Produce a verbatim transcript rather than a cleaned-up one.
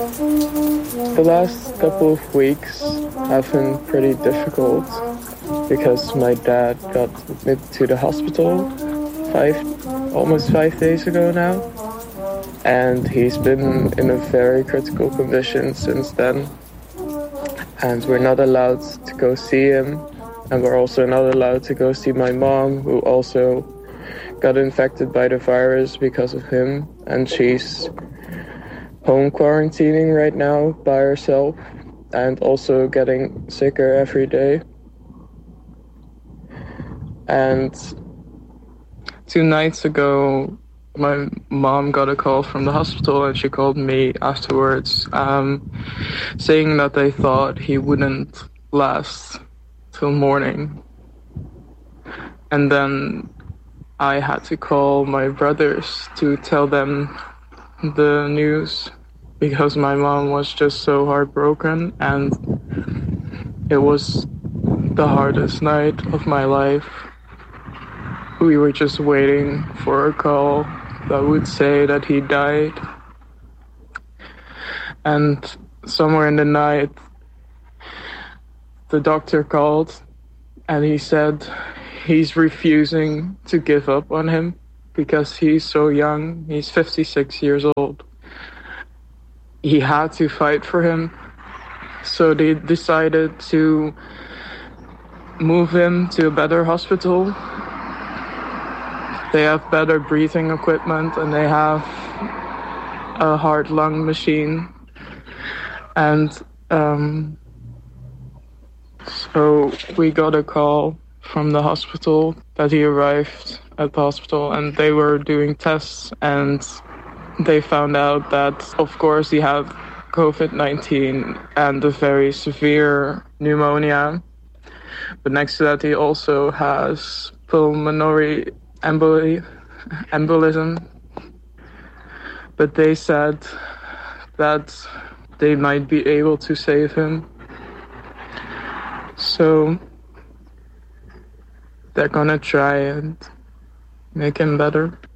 The last couple of weeks have been pretty difficult because my dad got admitted to the hospital five, almost five days ago now, and he's been in a very critical condition since then, and we're not allowed to go see him, and we're also not allowed to go see my mom, who also got infected by the virus because of him, and she's home quarantining right now by herself and also getting sicker every day. And two nights ago, my mom got a call from the hospital, and she called me afterwards, um, saying that they thought he wouldn't last till morning. And then I had to call my brothers to tell them the news, because my mom was just so heartbroken, and it was the hardest night of my life. We were just waiting for a call that would say that he died. And somewhere in the night, the doctor called, and he said he's refusing to give up on him because he's so young. He's fifty-six years old. He had to fight for him. So they decided to move him to a better hospital. They have better breathing equipment, and they have a heart-lung machine. And um, so we got a call from the hospital that he arrived at the hospital, and they were doing tests, and they found out that, of course, he had covid nineteen and a very severe pneumonia. But next to that, he also has pulmonary emboli- embolism. But they said that they might be able to save him. So they're gonna try and make him better.